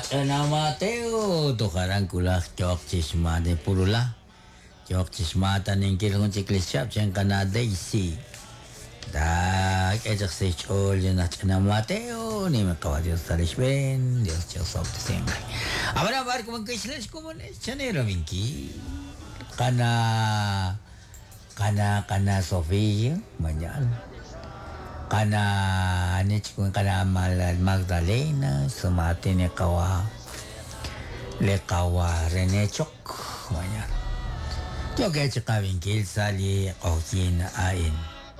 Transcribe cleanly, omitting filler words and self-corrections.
Ana Mateo, tukaran kulak chok chisma de purula. Chok chisma taning kilong chiklisap siyang Daisy. Da, ejak se chol yan Ana Mateo, ni makawa Dios talisben, Dios Dios sabte siempre. Abra bar kumang kisles kumunes, chanero minki. Kana Sofia, manyan. Kana kung kana Magdalena sumati ni kawa lekawa Rene Chok manya. Yo que chakawin kil sali okin ain.